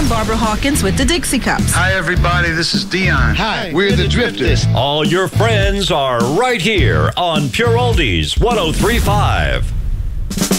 I'm Barbara Hawkins with the Dixie Cups. Hi, everybody. This is Dion. Hi, we're the Drifters. All your friends are right here on Pure Oldies 103.5.